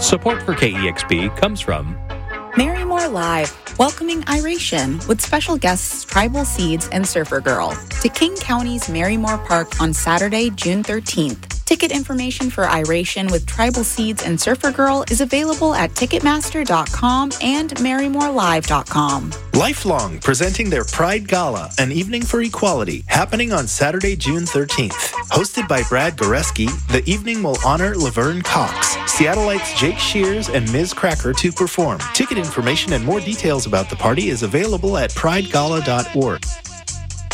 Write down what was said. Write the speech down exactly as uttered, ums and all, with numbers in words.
Support for K E X P comes from Marymore Live, welcoming Iration with special guests Tribal Seeds and Surfer Girl to King County's Marymore Park on Saturday, June thirteenth. Ticket information for Iration with Tribal Seeds and Surfer Girl is available at Ticketmaster dot com and Marymore Live dot com. Lifelong presenting their Pride Gala, an evening for equality, happening on Saturday, June thirteenth. Hosted by Brad Goreski, the evening will honor Laverne Cox, Seattleites Jake Shears and Miz Cracker to perform. Ticket information and more details about the party is available at pride gala dot org.